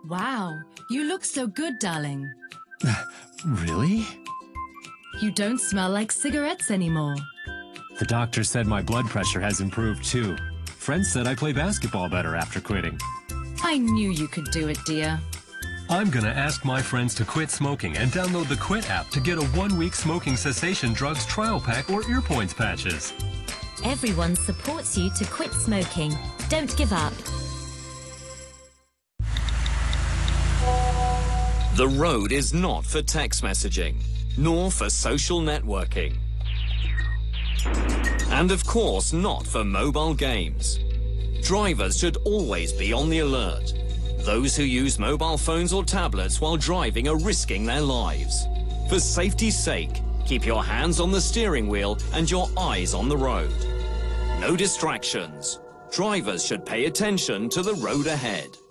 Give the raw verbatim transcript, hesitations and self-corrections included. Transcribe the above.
Wow, you look so good, darling. Really? You don't smell like cigarettes anymore. The doctor said my blood pressure has improved too. Friends said I play basketball better after quitting. I knew you could do it, dear. I'm gonna ask my friends to quit smoking and download the Quit app to get a one-week smoking cessation drugs trial pack or earpoints patches. Everyone supports you to quit smoking. Don't give up. The road is not for text messaging, nor for social networking. And of course, not for mobile games. Drivers should always be on the alert. Those who use mobile phones or tablets while driving are risking their lives. For safety's sake, keep your hands on the steering wheel and your eyes on the road. No distractions. Drivers should pay attention to the road ahead.